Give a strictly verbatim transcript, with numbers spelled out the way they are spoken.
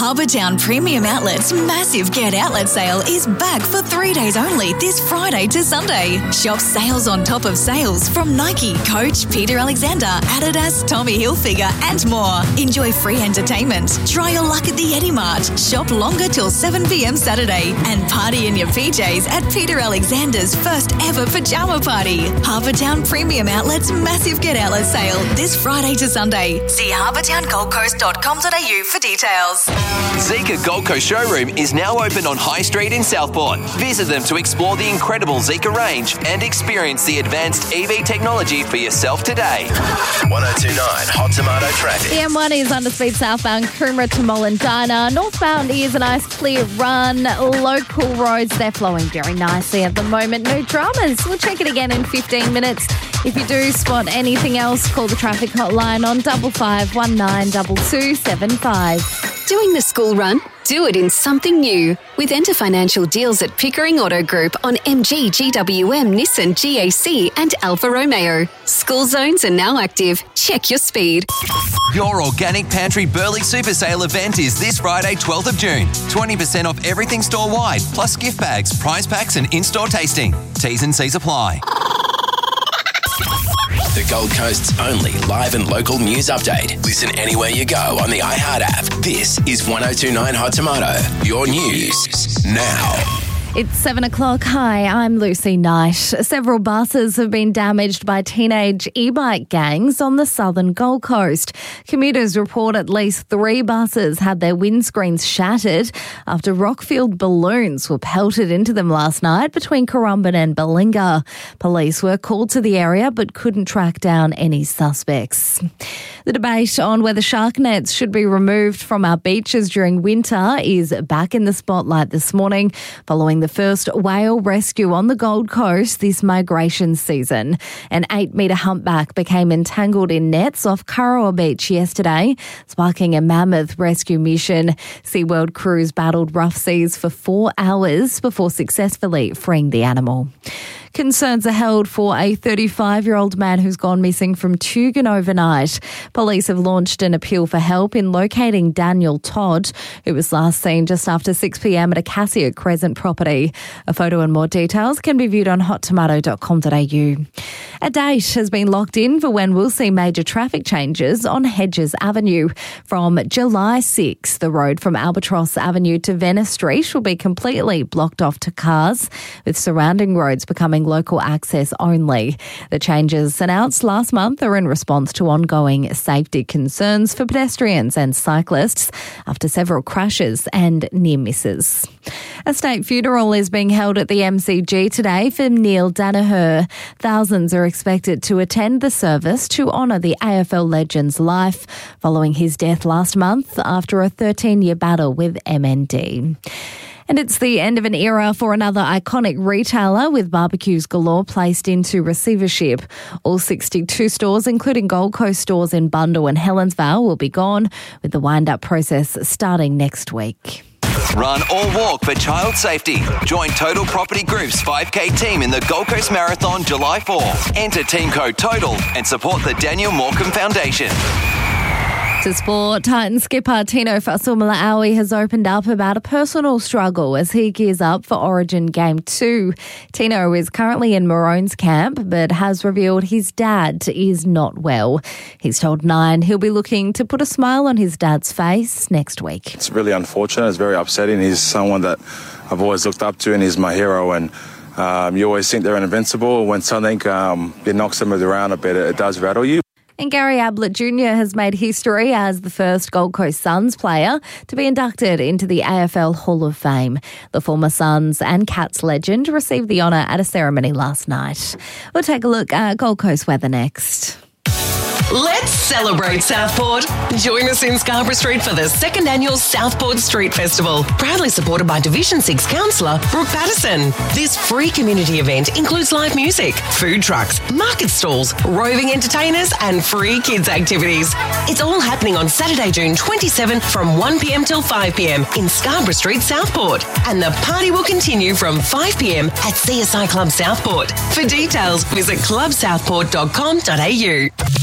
Harbour Town Premium Outlets massive Get Outlet sale is back for three days only this Friday to Sunday. Shop sales on top of sales from Nike, Coach, Peter Alexander, Adidas, Tommy Hilfiger and more. Enjoy free entertainment. Try your luck at the Eddie Mart. Shop longer till seven p.m. Saturday and party in your P Js at Peter Alexander's first ever pajama party. Harbour Town Premium Outlets massive Get Outlet sale this Friday to Sunday. See harbour town gold coast dot com dot a u for details. Zeekr Gold Coast showroom is now open on High Street in Southport. Visit them to explore the incredible Zeekr range and experience the advanced E V technology for yourself today. one oh two point nine Hot Tomato Traffic. The M one is under speed southbound Coomera to Mollendina. Northbound is a nice clear run. Local roads, they're flowing very nicely at the moment. No dramas. We'll check it again in fifteen minutes. If you do spot anything else, call the traffic hotline on double five one nine two two seven five. Doing the school run? Do it in something new. With Enter Financial deals at Pickering Auto Group on M G, G W M, Nissan, G A C and Alfa Romeo. School zones are now active. Check your speed. Your Organic Pantry Burley Super Sale event is this Friday, twelfth of June. twenty percent off everything store-wide, plus gift bags, prize packs and in-store tasting. T's and C's apply. The Gold Coast's only live and local news update. Listen anywhere you go on the iHeart app. This is one oh two point nine Hot Tomato. Your news now. It's seven o'clock. Hi, I'm Lucy Knight. Several buses have been damaged by teenage e-bike gangs on the southern Gold Coast. Commuters report at least three buses had their windscreens shattered after rock-filled balloons were pelted into them last night between Currumbin and Balinga. Police were called to the area but couldn't track down any suspects. The debate on whether shark nets should be removed from our beaches during winter is back in the spotlight this morning following the first whale rescue on the Gold Coast this migration season. An eight-metre humpback became entangled in nets off Kurrawa Beach yesterday, sparking a mammoth rescue mission. SeaWorld crews battled rough seas for four hours before successfully freeing the animal. Concerns are held for a thirty-five-year-old man who's gone missing from Tugun overnight. Police have launched an appeal for help in locating Daniel Todd, who was last seen just after six p.m. at a Cassia Crescent property. A photo and more details can be viewed on hot tomato dot com dot a u. A date has been locked in for when we'll see major traffic changes on Hedges Avenue. From July sixth, the road from Albatross Avenue to Venice Street will be completely blocked off to cars, with surrounding roads becoming local access only. The changes announced last month are in response to ongoing safety concerns for pedestrians and cyclists after several crashes and near misses. A state funeral is being held at the M C G today for Neil Danaher. Thousands are expected to attend the service to honour the A F L legend's life following his death last month after a thirteen-year battle with M N D. And it's the end of an era for another iconic retailer, with barbecues galore placed into receivership. All sixty-two stores, including Gold Coast stores in Bundall and Helensvale, will be gone, with the wind-up process starting next week. Run or walk for child safety. Join Total Property Group's five K team in the Gold Coast Marathon July fourth. Enter team code TOTAL and support the Daniel Morecambe Foundation. To sport, Titan skipper Tino Fa'asuamaleaui has opened up about a personal struggle as he gears up for Origin Game two. Tino is currently in Maroon's camp but has revealed his dad is not well. He's told Nine he'll be looking to put a smile on his dad's face next week. It's really unfortunate. It's very upsetting. He's someone that I've always looked up to and he's my hero, and um, you always think they're invincible. When something um, it knocks them around a bit, it, it does rattle you. And Gary Ablett Junior has made history as the first Gold Coast Suns player to be inducted into the A F L Hall of Fame. The former Suns and Cats legend received the honour at a ceremony last night. We'll take a look at Gold Coast weather next. Let's celebrate Southport. Join us in Scarborough Street for the second annual Southport Street Festival, proudly supported by Division six Councillor Brooke Patterson. This free community event includes live music, food trucks, market stalls, roving entertainers and free kids activities. It's all happening on Saturday, June twenty-seventh from one p.m. till five p.m. in Scarborough Street, Southport. And the party will continue from five p.m. at C S I Club Southport. For details, visit club southport dot com dot a u.